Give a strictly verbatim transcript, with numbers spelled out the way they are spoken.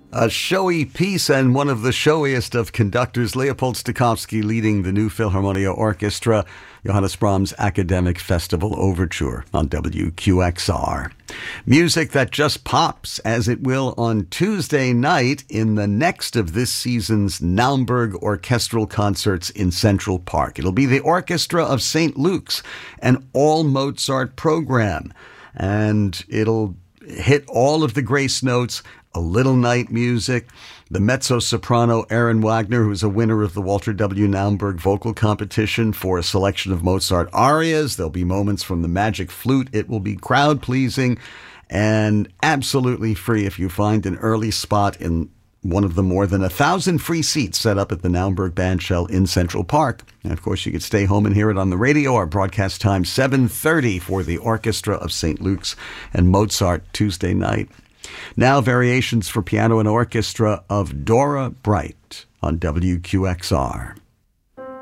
A showy piece and one of the showiest of conductors, Leopold Stokowski leading the New Philharmonia Orchestra, Johannes Brahms' Academic Festival Overture on W Q X R. Music that just pops, as it will on Tuesday night in the next of this season's Naumburg Orchestral Concerts in Central Park. It'll be the Orchestra of Saint Luke's, an all-Mozart program, and it'll hit all of the grace notes, a little night music, the mezzo-soprano Erin Wagner, who's a winner of the Walter W. Naumburg vocal competition for a selection of Mozart arias. There'll be moments from the magic flute. It will be crowd-pleasing and absolutely free if you find an early spot in one of the more than a thousand free seats set up at the Naumburg Bandshell in Central Park. And of course, you could stay home and hear it on the radio. Our broadcast time, seven thirty for the Orchestra of Saint Luke's and Mozart Tuesday night. Now, variations for piano and orchestra of Dora Bright on W Q X R.